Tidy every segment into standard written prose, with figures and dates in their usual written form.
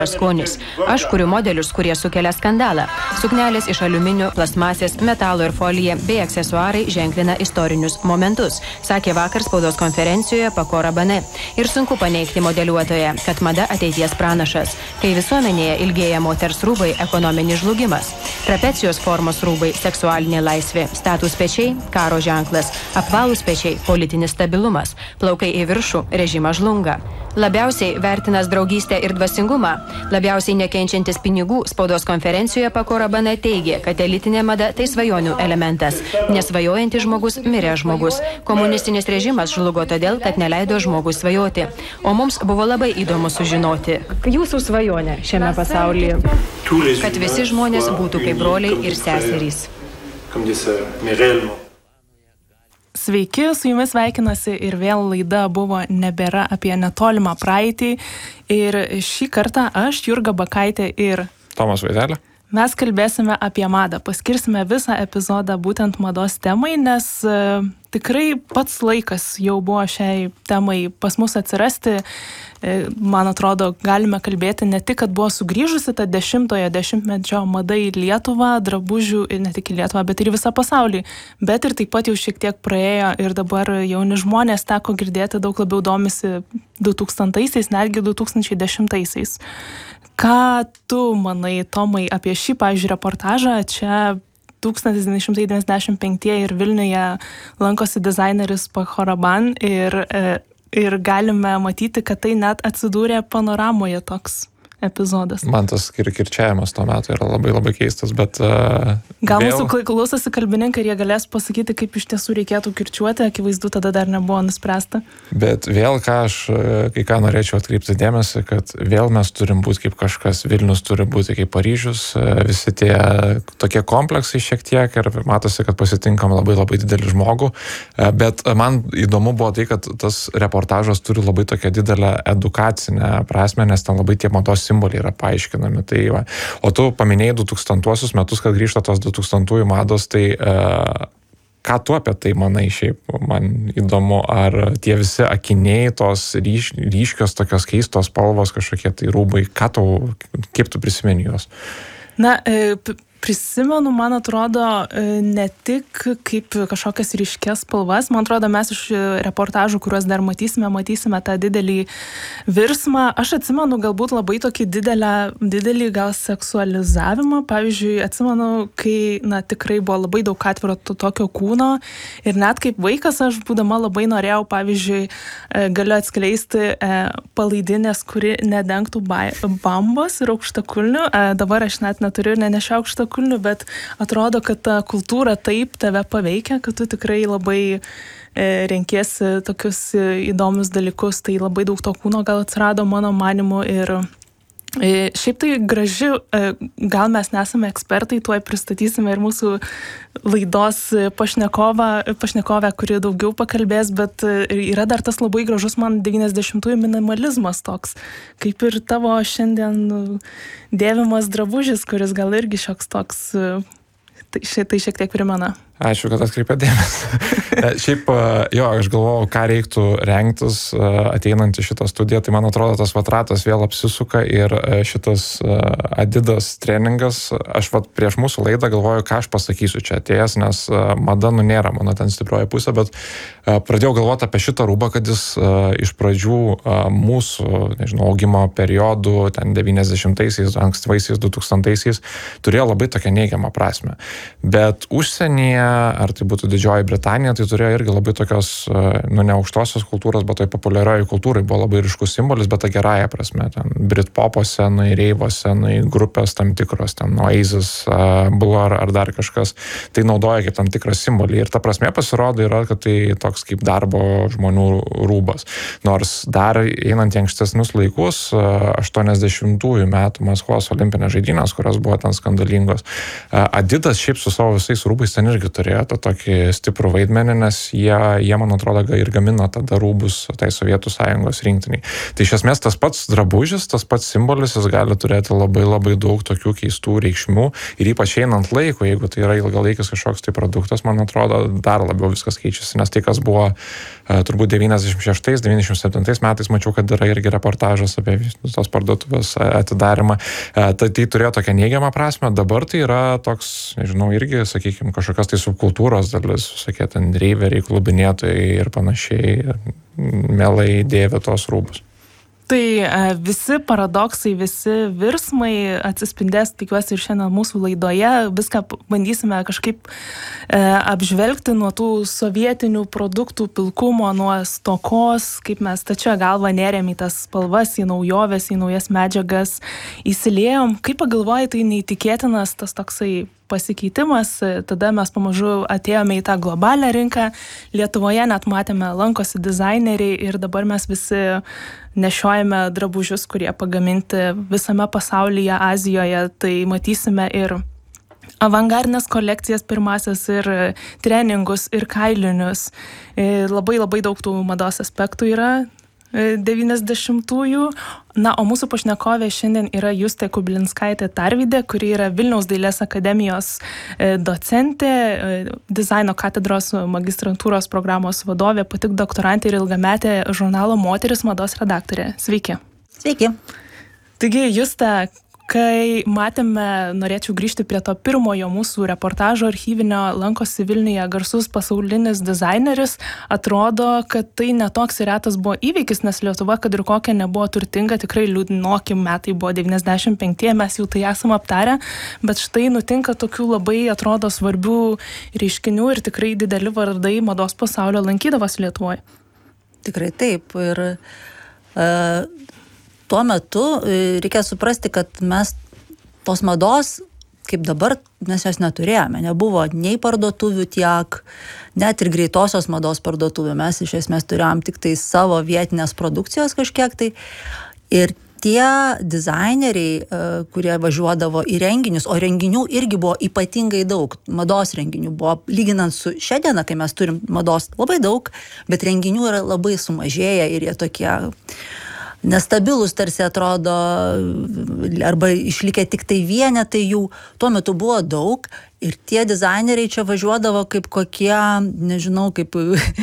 skonis. Aš kuriu modelius, kurie sukelia skandalą. Suknelės iš aliuminio, plastmasės, metalo ir folija bei aksesuarai ženklina istorinius momentus, sakė vakar spaudos konferencijoje Paco Rabanne. Ir sunku paneigti modeliuotoje, kad mada ateities pranašas. Kai visuomenėje ilgėja moters rūbai, ekonominis žlugimas. Trapecijos formos rūbai, seksualinė laisvė, status pečiai, karo ženklas, apvalūs pečiai, politinis stabilumas, plaukai į viršų, režimas žlunga. Labiausiai vertinas draugystę ir dvasingumą. Labiausiai nekenčiantis pinigų spaudos konferencijoje Paco Rabanne teigė, kad elitinė mada tai svajonių elementas. Nesvajojantis žmogus mirė žmogus. Komunistinis režimas žlugo todėl, kad neleido žmogui svajoti. O mums buvo labai įdomu sužinoti. Jūsų svajonė šiame pasaulyje. Kad visi žmonės būtų kaip broliai ir seserys. Sveiki, su jumis sveikinasi ir vėl laida buvo Nebėra apie netolimą praeitį. Ir šį kartą aš, Jurga Bakaitė ir Tomas Vaidelė. Mes kalbėsime apie madą. Paskirsime visą epizodą būtent mados temai, nes tikrai pats laikas jau buvo šiai temai pas mus atsirasti. Man atrodo, galime kalbėti ne tik, kad buvo sugrįžusi ta 10-ojo dešimtmečio mada į Lietuvą, drabužių ir ne tik į Lietuvą, bet ir į visą pasaulį. Bet ir taip pat jau šiek tiek praėjo ir dabar jauni žmonės teko girdėti daug labiau domisi 2000-aisiais, netgi 2010-aisiais. Ką tu manai, Tomai, apie šį, pavyzdžiui, reportažą? Čia 1995 ir Vilniuje lankosi dizaineris Paco Rabanne ir galime matyti, kad tai net atsidūrė panoramoje toks epizodas. Man tas kirčiavimas tuo metu yra labai labai keistas, bet... Gal mūsų klausosi kalbininkai ir jie galės pasakyti, kaip iš tiesų reikėtų kirčiuoti, akivaizdu tada dar nebuvo nuspręsta. Bet vėl kai ką norėčiau atkreipti dėmesį, kad vėl mes turim būti kaip kažkas, Vilnius turi būti kaip Paryžius, visi tie tokie kompleksai šiek tiek ir matosi, kad pasitinkam labai labai didelį žmogų, bet man įdomu buvo tai, kad tas reportažas turi labai tokią didelę edukacinę prasmę, nes ten labai tie mados simboliai yra paaiškinami. Tai, va. O tu paminėjai 2000-uosius metus, kad grįžta tos 2000-ųjų mados, tai ką tu apie tai manai šiaip? Man įdomu, ar tie visi akiniai, tos ryškios, tokios keistos spalvos, kažkokie tai rūbai, kaip tu prisimeni juos? Na, prisimenu, man atrodo, ne tik kaip kažkokias ryškias spalvas, man atrodo, mes iš reportažų, kuriuos dar matysime tą didelį virsmą. Aš atsimenu galbūt labai tokį didelį gal seksualizavimą. Pavyzdžiui, atsimenu, kai tikrai buvo labai daug atviro tokio kūno ir net kaip vaikas aš būdama labai norėjau, pavyzdžiui, galiu atskleisti palaidinės, kuri nedengtų bambos ir aukštakulnių. Dabar aš net neturiu ir nenešiu aukštakulnių, bet atrodo, kad ta kultūra taip tave paveikia, kad tu tikrai labai renkiesi tokius įdomius dalykus, tai labai daug to kūno gal atsirado mano manimu ir šiaip tai graži, gal mes nesame ekspertai, tuoj pristatysime ir mūsų laidos pašnekovę, kuri daugiau pakalbės, bet yra dar tas labai gražus man 90-ųjų minimalizmas toks, kaip ir tavo šiandien dėvimas drabužis, kuris gal irgi šioks toks, tai šiek tiek primena. Ačiū, kad atkreipėt dėmesį. Šiaip, aš galvojau, ką reiktų rengtis ateinant į šitą studiją, tai man atrodo, tas ratas vėl apsisuka ir šitas Adidas treningas, aš prieš mūsų laidą galvoju, ką aš pasakysiu čia atėjęs, nes mada nėra mano ten stiprioji pusė, bet pradėjau galvoti apie šitą rūbą, kad jis iš pradžių mūsų, augimo periodų, ten 90-aisiais, ankstyvaisiais 2000-aisiais, turėjo labai tokią neigiamą prasmę. Bet užsienyje, ar tai būtų Didžioji Britanija, tai turėjo irgi labai tokios, ne aukštosios kultūros, bet toj populiarioji kultūrai buvo labai ryškus simbolis, bet ta gerąja prasme, ten Britpopo scenai, reivo scenai, grupės tam tikros, ten Oasis, Blur ar dar kažkas, tai naudoja kaip tam tikrą simbolį. Ir ta prasme pasirodo yra, kad tai toks kaip darbo žmonių rūbas. Nors dar einant į ankstesnius laikus, 80-ųjų metų Maskvos olimpinės žaidynės, kurios buvo ten skandalingos, Adidas šiaip su savo visais rūbais ten irgi turėjo tą tokį stiprų vaidmenį, nes jie man atrodo, ir gamino tada rūbus tai Sovietų Sąjungos rinktiniai. Tai iš esmės tas pats drabužis, tas pats simbolis, jis gali turėti labai labai daug tokių keistų reikšmių ir ypač einant laiko, jeigu tai yra ilgalaikis kažkoks tai produktas, man atrodo, dar labiau viskas keičiasi, nes tai, kas buvo turbūt 96-97 metais, mačiau, kad yra irgi reportažas apie tos parduotuvės atidarimą. Tai turėjo tokią neigiamą prasme, dabar tai yra toks, nežinau, irgi, sakykime, kažkokios tai subkultūros dalis, visokie ten reiveriai, klubinėtojai ir panašiai, mielai dėvi tos rūbus. Tai visi paradoksai, visi virsmai atsispindės, tikiuosi, ir šiandien mūsų laidoje. Viską bandysime kažkaip apžvelgti nuo tų sovietinių produktų pilkumo, nuo stokos, kaip mes tačia galva nėrėm į tas spalvas, į naujoves, į naujas medžiagas, įsiliejom. Kaip pagalvojai, tai neįtikėtinas tas toksai pasikeitimas, tada mes pamažu atėjome į tą globalią rinką, Lietuvoje net matėme, lankosi dizaineriai ir dabar mes visi nešiojame drabužius, kurie pagaminti visame pasaulyje, Azijoje, tai matysime ir avangardinės kolekcijas pirmasias, ir treningus, ir kailinius. Labai labai daug tų mados aspektų yra 90-ųjų. Na, o mūsų pašnekovė šiandien yra Justė Kublinskaitė Tarvydė, kuri yra Vilniaus dailės akademijos docentė, dizaino katedros magistrantūros programos vadovė, pati doktorantė ir ilgametė žurnalo Moteris mados redaktorė. Sveiki. Sveiki. Taigi, Justė, kai matėme, norėčiau grįžti prie to pirmojo mūsų reportažo archyvinio, lankosi Vilniuje garsus pasaulinis dizaineris, atrodo, kad tai netoks retas buvo įvykis, nes Lietuva, kad ir kokia nebuvo turtinga, tikrai liūdnoki metai buvo 95, mes jau tai esame aptarę, bet štai nutinka tokių labai, atrodo, svarbių reiškinių ir tikrai dideli vardai mados pasaulio lankydavosi Lietuvoje. Tikrai taip. Ir tuo metu reikia suprasti, kad mes tos mados, kaip dabar, mes jos neturėjome. Nebuvo nei parduotuvių tiek, net ir greitosios mados parduotuvių. Mes iš esmės turėjom tik tai savo vietinės produkcijos kažkiek tai. Ir tie dizaineriai, kurie važiuodavo į renginius, o renginių irgi buvo ypatingai daug, mados renginių buvo, lyginant su šią dieną, kai mes turim mados labai daug, bet renginių yra labai sumažėję ir jie tokie nestabilus tarsi atrodo, arba išlikę tik tai vienetai jų, tuo metu buvo daug ir tie dizaineriai čia važiuodavo kaip kokie, nežinau, kaip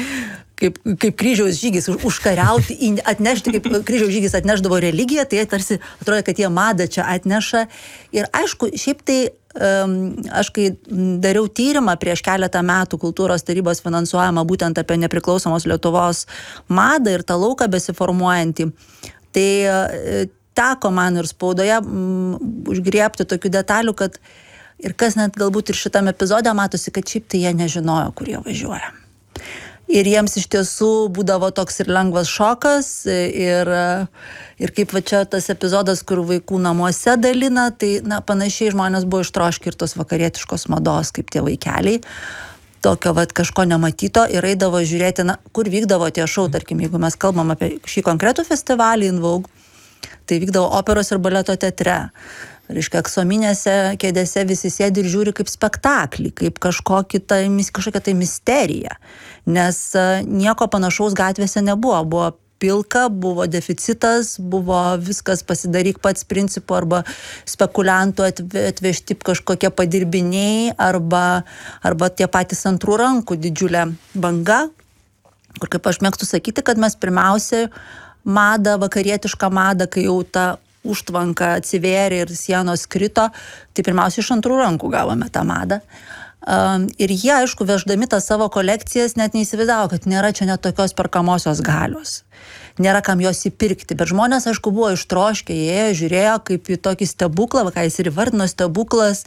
kryžiaus žygis, užkariauti, atnešti, kaip kryžiaus žygis atnešdavo religiją, tai tarsi atrodo, kad jie madą čia atneša. Ir aišku, šiaip tai aš kai dariau tyrimą prieš keletą metų kultūros tarybos finansuojamą būtent apie nepriklausomos Lietuvos madą ir tą lauką besiformuojantį, tai teko man ir spaudoje užgriebti tokių detalių, kad ir kas net galbūt ir šitam epizode matosi, kad šiaip tai jie nežinojo, kur jie važiuoja. Ir jiems iš tiesų būdavo toks ir lengvas šokas ir kaip va čia tas epizodas, kur vaikų namuose dalina, tai panašiai žmonės buvo ištroškę ir tos vakarietiškos mados, kaip tie vaikeliai, tokio va kažko nematyto ir eidavo žiūrėti, kur vykdavo tie šou, tarkim, jeigu mes kalbam apie šį konkretų festivalį In Vogue, tai vykdavo operos ir baleto teatre. Reiškia, aksominėse kėdėse visi sėdi ir žiūri kaip spektaklį, kaip kažkokia tai misterija, nes nieko panašaus gatvėse nebuvo. Buvo pilka, buvo deficitas, buvo viskas pasidaryk pats principu arba spekuliantų atvežti kažkokie padirbiniai arba tie patys antrų rankų didžiulė banga, kur kaip aš mėgstu sakyti, kad mes pirmiausia madą, vakarietišką madą, kai jau ta užtvanka atsivėrė ir sienos krito, tai pirmiausia iš antrų rankų gavome tą madą. Ir jie, aišku, veždami tą savo kolekcijas net neįsivaizdavo, kad nėra čia net tokios perkamosios galios. Nėra kam jos įpirkti, bet žmonės, aišku, buvo ištroškę, jie žiūrėjo kaip į tokį stebuklą, ką jis ir įvardino stebuklas,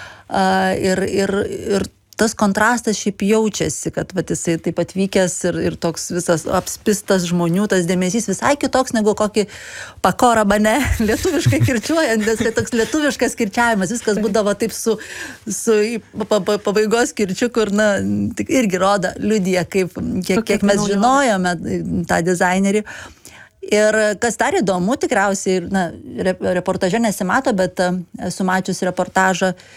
ir tas kontrastas šiaip jaučiasi, kad jisai taip atvykęs ir toks visas apspistas žmonių, tas dėmesys visai kitoks negu kokį Pakora Bane lietuviškai kirčiuojant, nes tai toks lietuviškas kirčiavimas, viskas būdavo taip su pabaigos kirčiu, kur irgi rodo, liudija, kiek mes žinojome tą dizainerį. Ir kas dar įdomu, tikriausiai, reportaže nesimato, bet esu mačius reportažą,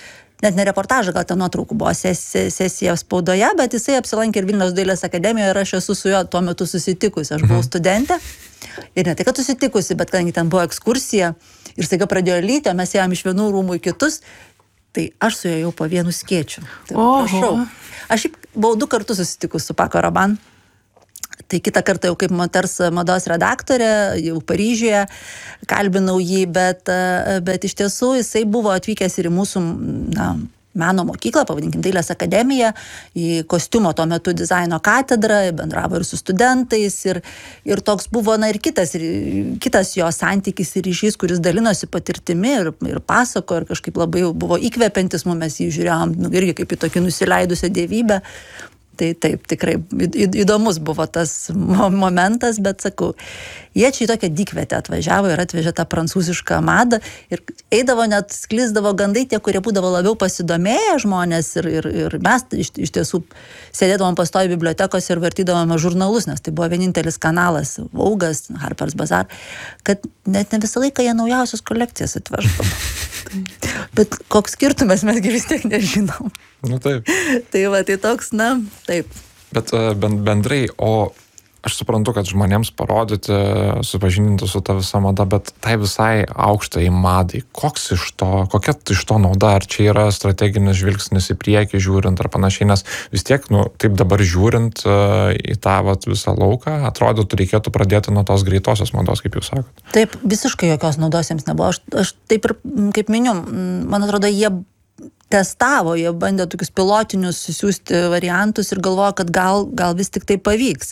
net ne reportažą, gal ten nuotraukų buvo sesija spaudoje, bet jisai apsilankė ir Vilniaus dailės akademijoje ir aš esu su juo tuo metu susitikusi. Aš buvau studentė ir ne tai, kad susitikusi, bet kadangi ten buvo ekskursija ir staiga pradėjo lyti, mes ėjom iš vienų rūmų į kitus, tai aš su juo jau po vienu skėčiu. Tai prašau. Aš buvau 2 kartus susitikus su Paco Rabanne. Tai kitą kartą jau kaip moters mados redaktorė, jau Paryžiuje kalbinau jį, bet iš tiesų jisai buvo atvykęs ir į mūsų meno mokyklą, pavadinkim Dailės akademiją, į kostiumo tuo metu dizaino katedrą, bendravo ir su studentais ir toks buvo, ir kitas jo santykis ir ryšys, kuris dalinosi patirtimi ir pasako ir kažkaip labai buvo įkvepiantis, mes jį žiūrėjom irgi kaip į tokį nusileidusią dievybę. Tai taip, tikrai įdomus buvo tas momentas, bet sakau, jie čia į tokią dykvietę atvažiavo ir atvežė tą prancūzišką madą ir eidavo net sklisdavo gandai tie, kurie būdavo labiau pasidomėję žmonės ir mes iš tiesų sėdėdavom pastoviai bibliotekose ir vartydavome žurnalus, nes tai buvo vienintelis kanalas, Vogue'as, Harper's Bazaar, kad net ne visą laiką jie naujausios kolekcijas atveždavo. Bet koks skirtumas mesgi vis tiek nežinom. Nu taip. Tai toks, taip. Bet bendrai, o aš suprantu, kad žmonėms parodyti, supažindinti su ta visa mada, bet tai visai aukštai madai. Kokia iš to nauda? Ar čia yra strateginis žvilgsnis į priekį žiūrint ar panašiai? Nes vis tiek, taip dabar žiūrint į tą visą lauką, atrodytų, reikėtų pradėti nuo tos greitosios mados, kaip jūs sakot. Taip, visiškai jokios naudos jiems nebuvo. Aš taip ir, kaip miniu, man atrodo, jie testavo, jie bandė tokius pilotinius siūsti variantus ir galvojo, kad gal vis tik tai pavyks.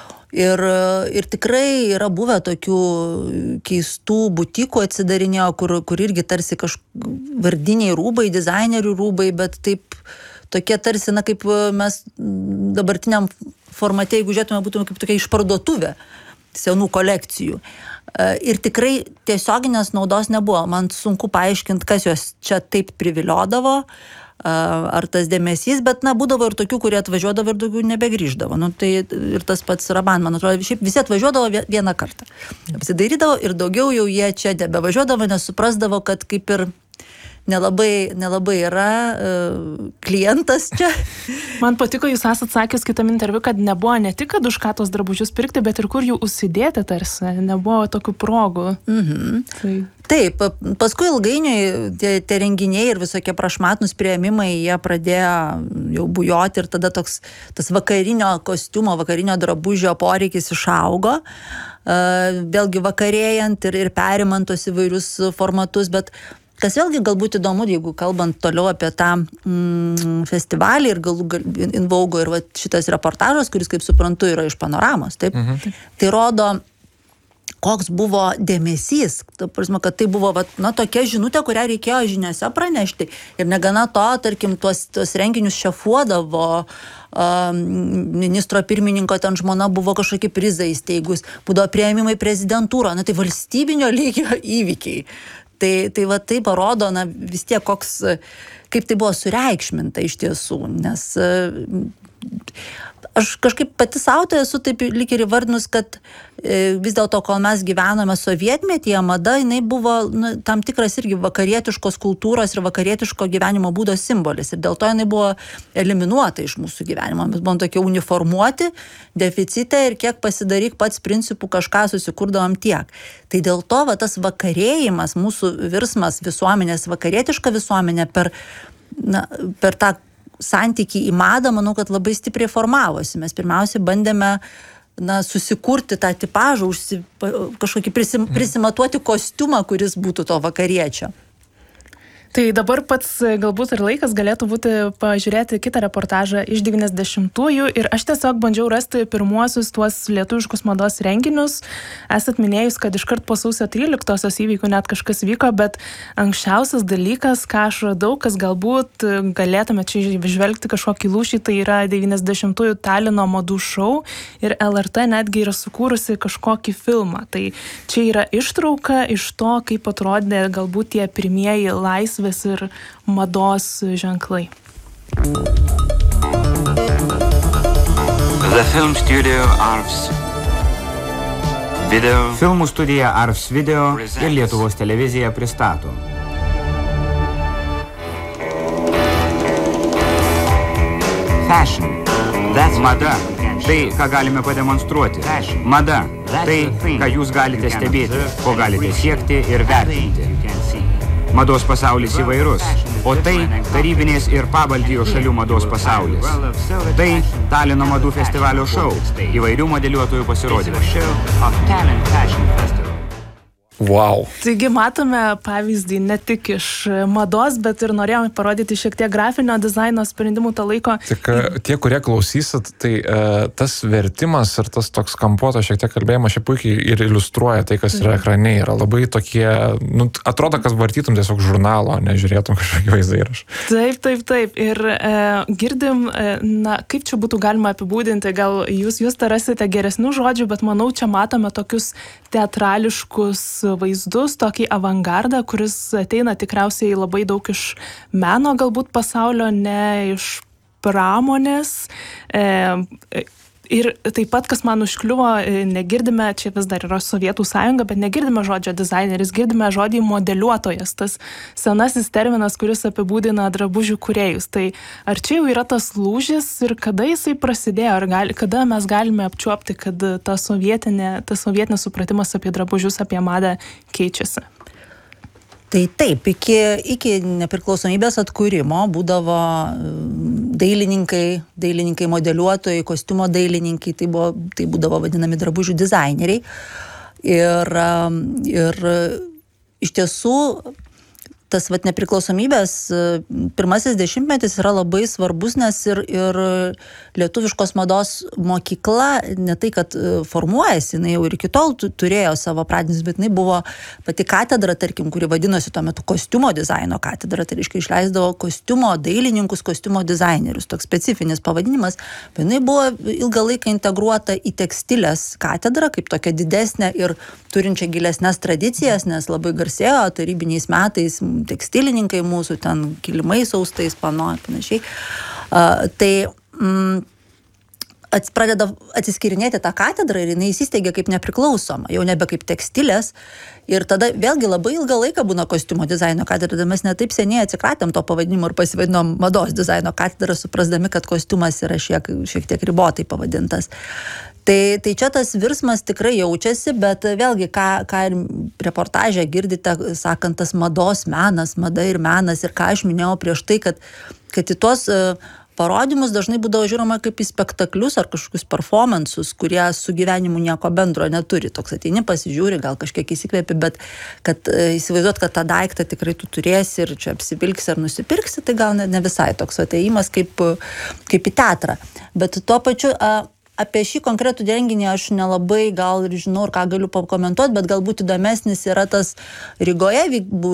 Ir tikrai yra buvę tokių keistų butikų atsidarinėjo, kur irgi tarsi vardiniai rūbai, dizainerių rūbai, bet taip tokie tarsi, kaip mes dabartiniam formate, jeigu žiūrėtume, būtume kaip tokia išparduotuvė senų kolekcijų. Ir tikrai tiesioginės naudos nebuvo. Man sunku paaiškinti, kas juos čia taip priviliodavo, ar tas dėmesys, bet būdavo ir tokių, kurie atvažiuodavo ir daugiau nebegrįždavo. Tai ir tas pats Rabanne, man atrodo, šiaip visi atvažiuodavo vieną kartą. Apsidairydavo ir daugiau jau jie čia nebevažiuodavo, nes suprasdavo, kad kaip ir nelabai yra klientas čia. Man patiko, jūs esat sakęs kitam interviu, kad nebuvo ne tik, kad už ką tos drabužius pirkti, bet ir kur jų užsidėti tarsi. Nebuvo tokių progų. Taip, paskui ilgainiui tie renginiai ir visokie prašmatnus priėmimai, jie pradėjo jau bujoti ir tada tas vakarinio kostiumo, vakarinio drabužio poreikis išaugo. Vėlgi vakarėjant ir perimant tos įvairius formatus, bet kas vėlgi galbūt įdomu, jeigu kalbant toliau apie tą festivalį ir In Vogue ir šitas reportažas, kuris, kaip suprantu, yra iš Panoramos, taip? Tai rodo, koks buvo dėmesys, kad tai buvo tokia žinutė, kurią reikėjo žiniose pranešti. Ir negana to, tarkim, tuos renginius šefuodavo ministro pirmininko, ten žmona buvo kažkokie prizai įsteigus, būdavo priėmimai prezidentūro, tai valstybinio lygio įvykiai. Tai parodo, vis tiek kaip tai buvo sureikšminta iš tiesų, nes aš kažkaip pati savo esu taip lyg ir įvardinus, kad vis dėlto, kol mes gyvenome sovietmetyje, mada, jinai buvo tam tikras irgi vakarietiškos kultūros ir vakarietiško gyvenimo būdo simbolis. Ir dėl to jinai buvo eliminuota iš mūsų gyvenimo. Mes buvom tokie uniformuoti, deficite ir kiek pasidaryk pats principų kažką susikurdavom tiek. Tai dėl to tas vakarėjimas, mūsų virsmas visuomenės, vakarietiška visuomenė per tą santykį į madą, manau, kad labai stipriai formavosi. Mes pirmiausiai bandėme susikurti tą tipažą, kažkokį prisimatuoti kostiumą, kuris būtų to vakariečio. Tai dabar pats galbūt ir laikas galėtų būti pažiūrėti kitą reportažą iš 90-ųjų ir aš tiesiog bandžiau rasti pirmuosius tuos lietuviškus mados renginius. Esat minėjus, kad iškart po sausio 13-osios įvykių net kažkas vyko, bet anksčiausias dalykas, ką aš radau, kas galbūt galėtume čia žvelgti kažkokį lūšį, tai yra 90-ųjų Talino madų šou ir LRT netgi yra sukūrusi kažkokį filmą. Tai čia yra ištrauka iš to, kaip atrodė galbūt tie pirmieji laisvės ir mados ženklai. Filmų studija Arfs Video ir Lietuvos televizija pristato. Mada – tai, ką galime pademonstruoti. Mada – tai, ką jūs galite stebėti, ko galite siekti ir vertinti. Mados pasaulis įvairus, o tai tarybinės ir pabaltijos šalių mados pasaulis. Tai Talino madų festivalio šou, įvairių modeliuotojų pasirodymas. Wow. Taigi matome pavyzdį ne tik iš mados, bet ir norėjome parodyti šiek tiek grafinio dizaino sprendimų to laiko. Tik tie, kurie klausysit, tai tas vertimas ir tas toks kampuotas šiek tiek kalbėjimas šiaip puikiai ir iliustruoja tai, kas yra ekrane. Yra labai tokie, atrodo, kas vartytum tiesiog žurnalo, nežiūrėtum kažkokį vaizdą įrašą. Taip. Ir girdim, kaip čia būtų galima apibūdinti, gal jūs rasite geresnių žodžių, bet manau, čia matome tokius teatrališkus vaizdus, tokį avangardą, kuris ateina tikriausiai labai daug iš meno galbūt pasaulio, ne iš pramonės. Ir taip pat, kas man užkliuvo, negirdime, čia vis dar yra Sovietų sąjunga, bet negirdime žodžio dizaineris, girdime žodį modeliuotojas, tas senasis terminas, kuris apibūdina drabužių kūrėjus. Tai ar čia jau yra tas lūžis ir kada jisai prasidėjo, kada mes galime apčiuopti, kad tas sovietinis supratimas apie drabužius, apie madą keičiasi? Tai taip, iki nepriklausomybės atkūrimo būdavo dailininkai modeliuotojai, kostiumo dailininkai, tai būdavo vadinami drabužių dizaineriai. Ir iš tiesų tas nepriklausomybės pirmasis dešimtmetis yra labai svarbus, nes ir lietuviškos mados mokykla ne tai, kad formuojasi, jinai jau ir iki tol turėjo savo pradinius, bet jinai buvo pati katedra, tarkim, kuri vadinosi tuo metu kostiumo dizaino katedra, tai reiškia išleisdavo kostiumo dailininkus, kostiumo dizainerius, toks specifinis pavadinimas, bet jinai buvo ilgą laiką integruota į tekstilės katedrą, kaip tokia didesnė ir turinčia gilesnes tradicijas, nes labai garsėjo tarybiniais metais tekstilininkai mūsų, ten kilimais austais, panoja, panašiai. Pradeda atsiskirinėti tą katedrą ir jinai įsisteigė kaip nepriklausoma, jau nebe kaip tekstilės. Ir tada vėlgi labai ilgą laiką būna kostiumo dizaino katedra. Mes ne taip seniai atsikratėm to pavadinimo ir pasivadinom mados dizaino katedra, suprasdami, kad kostiumas yra šiek tiek ribotai pavadintas. Tai čia tas virsmas tikrai jaučiasi, bet vėlgi, ką ir reportaže girdite, sakant, tas mados menas, mada ir menas, ir ką aš minėjau prieš tai, kad į tuos parodymus dažnai būdavo žiūroma kaip į spektaklius ar kažkokius performansus, kurie su gyvenimu nieko bendro neturi. Toks ateini, pasižiūri, gal kažkiek įsikvėpi, bet kad įsivaizduot, kad tą daiktą tikrai tu turėsi ir čia apsivilksi ar nusipirksi, tai gal ne visai toks atėjimas kaip į teatrą. Bet tuo pačiu apie šį konkretų renginį aš nelabai gal ir žinau, ir ką galiu pakomentuoti, bet galbūt įdomesnis yra tas Rygoje,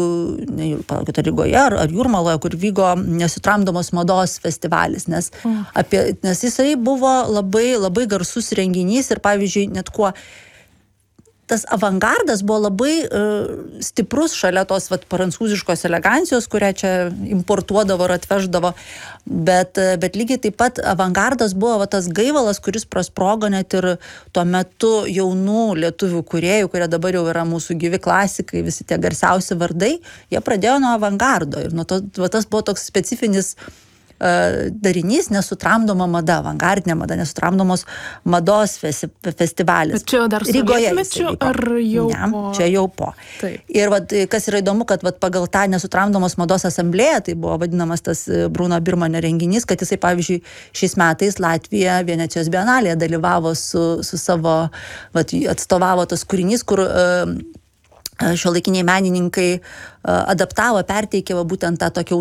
ar Jūrmaloje, kur vyko Nesutramdomos mados festivalis, nes jisai buvo labai, labai garsus renginys ir pavyzdžiui, net kuo tas avangardas buvo labai stiprus šalia tos prancūziškos elegancijos, kurią čia importuodavo ir atveždavo, bet lygiai taip pat avangardas buvo tas gaivalas, kuris prasprogo net ir tuo metu jaunų lietuvių kūrėjų, kurie dabar jau yra mūsų gyvi klasikai, visi tie garsiausi vardai, jie pradėjo nuo avangardo ir tas buvo toks specifinis darinys Nesutramdoma mada, avangardinė mada, Nesutramdomos mados festivalis. Bet čia dar sovietmečiu ar jau po? Čia jau po. Taip. Ir kas yra įdomu, kad pagal tą Nesutramdomos mados asamblėją, tai buvo vadinamas tas Bruno Birmane renginys, kad jisai, pavyzdžiui, šiais metais Latvija Venecijos bienalėje dalyvavo su savo, atstovavo tas kūrinys, kur šiuolaikiniai menininkai adaptavo, perteikė būtent tą tokią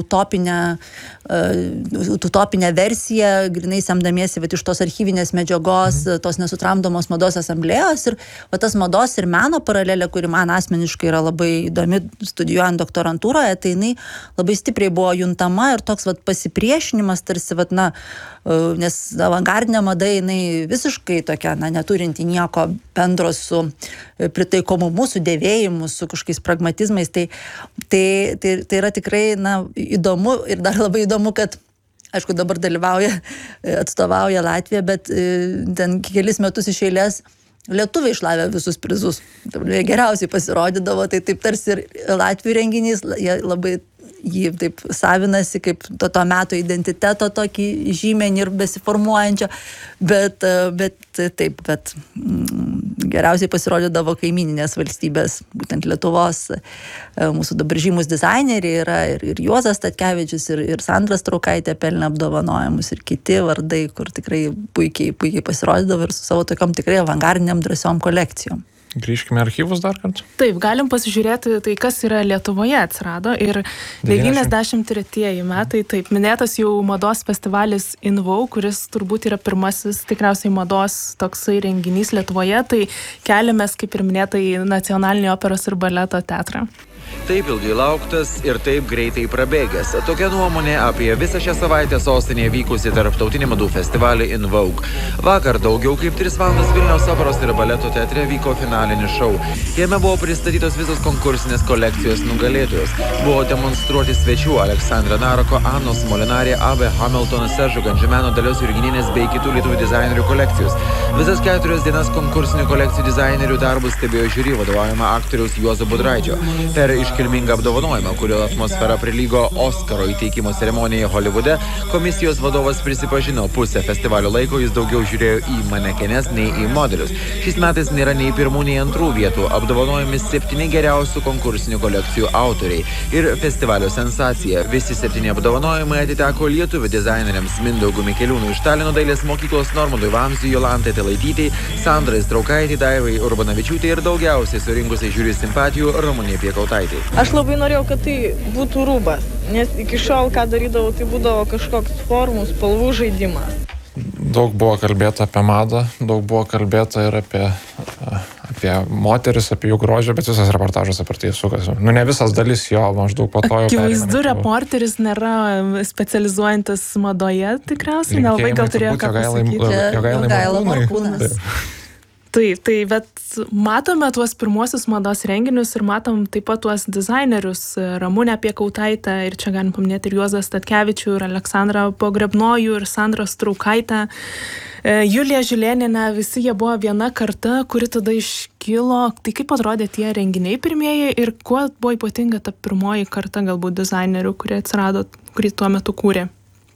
utopinę versiją, grinai semdamiesi iš tos archyvinės medžiagos, tos Nesutramdomos mados asamblėjos ir tas mados ir meno paralelė, kuri man asmeniškai yra labai įdomi studijuojant doktorantūroje, tai jinai labai stipriai buvo juntama ir toks pasipriešinimas tarsi, nes avangardinė mada jinai visiškai tokia, neturinti nieko bendro su pritaikomumu, su dėvėjimu, su kažkokiais pragmatizmais, tai yra tikrai įdomu ir dar labai įdomu, kad aišku dabar atstovauja Latvija, bet ten kelis metus iš eilės lietuviai išlavė visus prizus. Geriausiai pasirodydavo, tai taip tarsi ir Latvijų renginys, jį taip savinasi kaip to meto identiteto tokį žymenį ir besiformuojančio, bet geriausiai pasirodydavo kaimyninės valstybės, būtent Lietuvos. Mūsų dabar žymus dizaineriai yra ir Juozas Statkevičius, ir Sandra Straukaitė pelnė apdovanojimus, ir kiti vardai, kur tikrai puikiai pasirodydavo ir su savo tokiom tikrai avangardiniam drąsiom kolekcijom. Grįžkime archyvus dar kartą. Taip, galim pasižiūrėti, tai kas yra Lietuvoje atsirado ir 93 metai, taip, minėtas jau mados festivalis In Vogue, kuris turbūt yra pirmasis tikriausiai mados toksai renginys Lietuvoje, tai keliamės, kaip ir minėta, į Nacionalinį operos ir baleto teatrą. Taip ilgai lauktas ir taip greitai prabėgęs. Tokia nuomonė apie visą šią savaitę sostinėje vykusi tarptautinį madų festivalį In Vogue. Vakar daugiau kaip 3 valandas Vilniaus operos ir baleto teatre vyko finalinis šou. Jame buvo pristatytos visos konkursinės kolekcijos nugalėtojos. Buvo demonstruoti svečių Aleksandra Naroko, Anos Molinarė, Abe Hamilton, Seržo Ganžimeno, Dalios Jurgininės bei kitų lietuvių dizainerių kolekcijos. Visas 4 dienas konkursinių kolekcijų dizainerių darbus stebėjo žiūri vadovaujama aktoriaus Juozo Budraičio. Per iškilmingą apdovanojimą, kurio atmosfera prilygo Oskaro įteikimo ceremonijai Holivude, komisijos vadovas prisipažino, pusę festivalio laiko jis daugiau žiūrėjo į manekenes nei į modelius. Šiais metais nėra nei pirmų, nei antrų vietų, apdovanojami 7 geriausių konkursinių kolekcijų autoriai. Ir festivalio sensacija. Visi 7 apdovanojimai atiteko lietuvių dizaineriams Mindaugui Mikeliūnui iš Talino dailės mokyklos, Normandui Vamzdžiui, Jolantai Talaitytei, Sandrai Straukaitei, Daivai Urbanavičiūtei ir daugiausiai surinkusiai žiūri simpatijų Ramunei Piekautaitei. Aš labai norėjau, kad tai būtų rūbas, nes iki šiol, ką darydavau, tai būdavo kažkoks formų, spalvų žaidimas. Daug buvo kalbėta apie madą, daug buvo kalbėta ir apie moteris, apie jų grožį, bet visas reportažas apie tai sukasi. Ne visas dalis jo, maždaug po to jau. Akivaizdu, reporteris nėra specializuojantis madoje, tikriausiai, nelabai gal turėjo ką pasakyti. Jogaila Morkūnas. Taip, bet matome tuos pirmuosius mados renginius ir matom taip pat tuos dizainerius Ramunę Piekautaitę ir čia galim paminėti ir Juozą Statkevičių, ir Aleksandrą Pogrebnojų, ir Sandrą Straukaitę, Juliją Žilėnienę, visi jie buvo viena karta, kuri tada iškilo. Tai kaip atrodė tie renginiai pirmieji ir kuo buvo ypatinga ta pirmoji karta galbūt dizainerių, kurie atsirado, kurį tuo metu kūrė?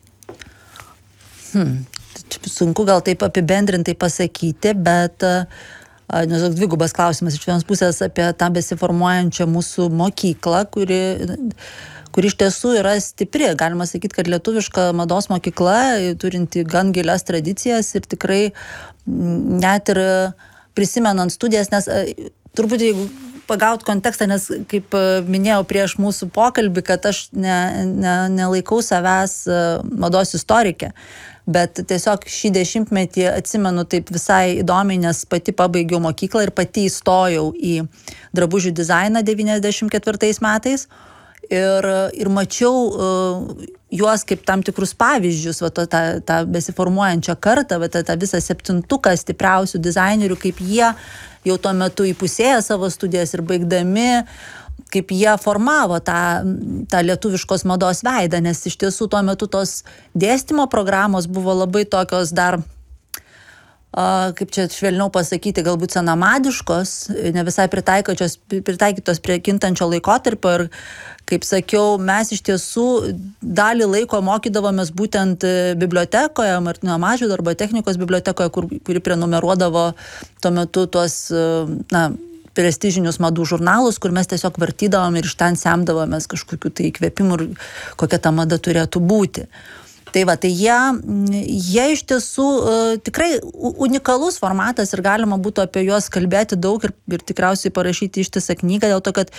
Sunku gal taip apibendrintai pasakyti, bet dvigubas klausimas iš vienos pusės apie tą besiformuojančią mūsų mokyklą, kuri iš tiesų yra stipri. Galima sakyti, kad lietuviška mados mokykla, turinti gan gilias tradicijas ir tikrai net ir prisimenant studijas, nes turbūt jeigu pagaut kontekstą, nes kaip minėjau prieš mūsų pokalbį, kad aš nelaikau savęs mados istorikė. Bet tiesiog šį dešimtmetį atsimenu taip visai įdomiai, nes pati pabaigiau mokyklą ir pati įstojau į drabužių dizainą 94 metais ir mačiau juos kaip tam tikrus pavyzdžius, tą besiformuojančią kartą, tą visą 7-tuką stipriausių dizainerių, kaip jie jau tuo metu įpusėję savo studijas ir baigdami, kaip jie formavo tą lietuviškos mados veidą, nes iš tiesų tuo metu tos dėstymo programos buvo labai tokios dar, kaip čia švelniau pasakyti, galbūt senamadiškos, ne visai pritaikytos prie kintančio laikotarpio ir, kaip sakiau, mes iš tiesų dalį laiko mokydavomės būtent bibliotekoje, Martyno Mažvydo arba technikos bibliotekoje, kuri prenumeruodavo tuo metu tuos, prestižinius madų žurnalus, kur mes tiesiog vartydavom ir iš ten semdavomės kažkokių tai įkvėpimų ir kokia ta mada turėtų būti. Tai jie iš tiesų tikrai unikalus formatas ir galima būtų apie juos kalbėti daug ir tikriausiai parašyti ištisą knygą, dėl to, kad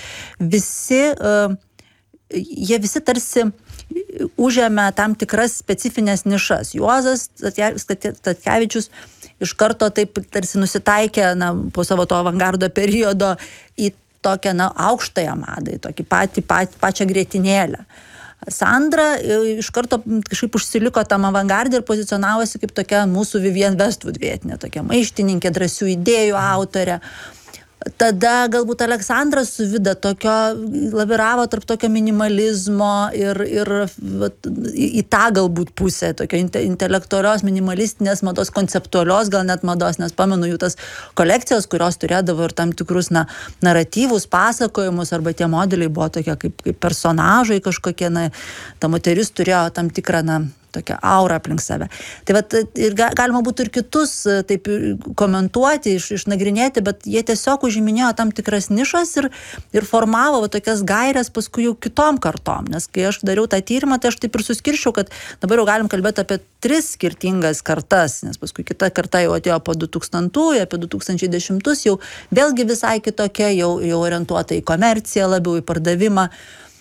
jie visi tarsi užėmė tam tikras specifines nišas. Juozas Statkevičius iš karto taip tarsi nusitaikė po savo to avangardo periodo į tokią aukštąją madą, į tokį pačią grietinėlę. Sandra iš karto kažkaip užsiliko tam avangardį ir pozicionavosi kaip tokia mūsų Vivienne Westwood vietinė, tokia maištininkė, drąsių idėjų autorė. Tada galbūt Aleksandras su Vida tokio laviravo tarp tokio minimalizmo ir vat, į tą galbūt pusę, tokio intelektualios, minimalistinės mados, konceptualios gal net mados, nes pamenu jų tas kolekcijos, kurios turėdavo ir tam tikrus naratyvus, pasakojimus, arba tie modeliai buvo tokie kaip personažai kažkokie, ta moteris turėjo tam tikrą, tokią aurą aplink save. Tai vat, ir galima būtų ir kitus taip komentuoti, išnagrinėti, bet jie tiesiog užiminėjo tam tikras nišas ir formavo tokias gairias paskui jau kitom kartom. Nes kai aš dariau tą tyrimą, tai aš taip ir suskirščiau, kad dabar jau galim kalbėti apie 3 skirtingas kartas, nes paskui kita karta jau atėjo po 2000, apie 2010 jau vėlgi visai kitokia, jau orientuota į komerciją, labiau į pardavimą.